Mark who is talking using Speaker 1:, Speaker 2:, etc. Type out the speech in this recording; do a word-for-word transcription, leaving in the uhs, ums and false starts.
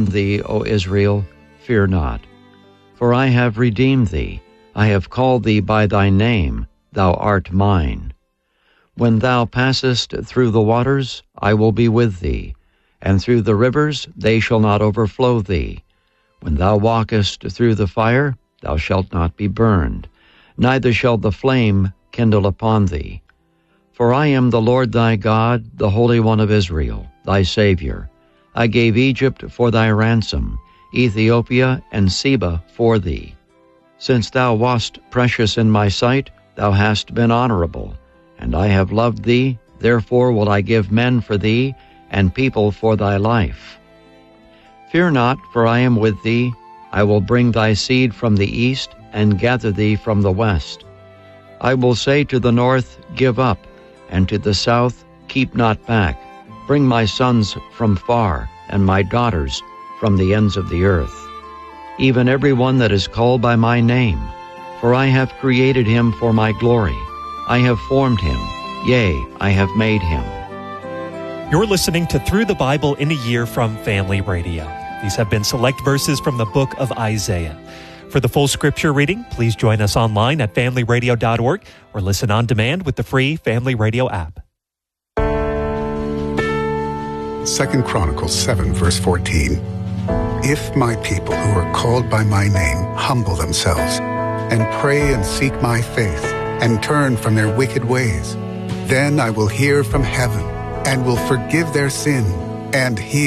Speaker 1: from thee, O Israel, fear not. For I have redeemed thee, I have called thee by thy name, thou art mine. When thou passest through the waters, I will be with thee, and through the rivers they shall not overflow thee. When thou walkest through the fire, thou shalt not be burned, neither shall the flame kindle upon thee. For I am the Lord thy God, the Holy One of Israel, thy Savior. I gave Egypt for thy ransom, Ethiopia and Seba for thee. Since thou wast precious in my sight, thou hast been honorable, and I have loved thee, therefore will I give men for thee, and people for thy life. Fear not, for I am with thee. I will bring thy seed from the east, and gather thee from the west. I will say to the north, Give up, and to the south, Keep not back. Bring my sons from far, and my daughters from the ends of the earth. Even every one that is called by my name, for I have created him for my glory. I have formed him, yea, I have made him.
Speaker 2: You're listening to Through the Bible in a Year from Family Radio. These have been select verses from the book of Isaiah. For the full scripture reading, please join us online at family radio dot org or listen on demand with the free Family Radio app.
Speaker 3: Second Chronicles seven, verse fourteen. If my people who are called by my name humble themselves and pray and seek my face and turn from their wicked ways, then I will hear from heaven and will forgive their sin and heal